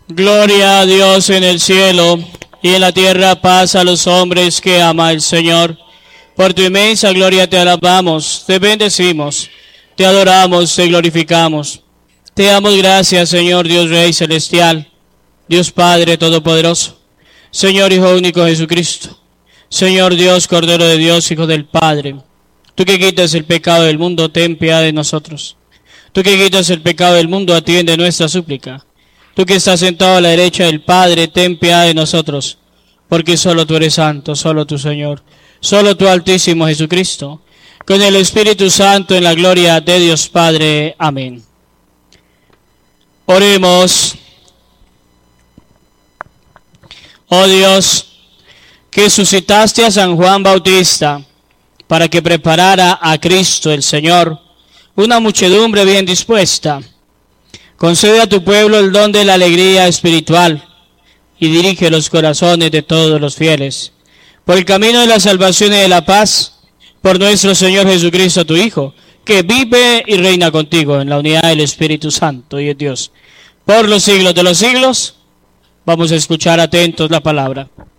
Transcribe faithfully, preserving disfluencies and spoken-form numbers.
Gloria a Dios en el cielo, y en la tierra paz a los hombres que ama el Señor. Por tu inmensa gloria te alabamos, te bendecimos, te adoramos, te glorificamos. Te damos gracias, Señor Dios Rey Celestial, Dios Padre Todopoderoso, Señor Hijo Único Jesucristo, Señor Dios, Cordero de Dios, Hijo del Padre. Tú que quitas el pecado del mundo, ten piedad de nosotros. Tú que quitas el pecado del mundo, atiende nuestra súplica. Tú que estás sentado a la derecha del Padre, ten piedad de nosotros, porque solo tú eres santo, solo tu Señor, solo tú Altísimo Jesucristo, con el Espíritu Santo en la gloria de Dios Padre. Amén. Oremos. Oh Dios, que suscitaste a San Juan Bautista para que preparara a Cristo el Señor, una muchedumbre bien dispuesta, concede a tu pueblo el don de la alegría espiritual y dirige los corazones de todos los fieles por el camino de la salvación y de la paz, por nuestro Señor Jesucristo, tu Hijo, que vive y reina contigo en la unidad del Espíritu Santo y de Dios por los siglos de los siglos. Vamos a escuchar atentos la palabra.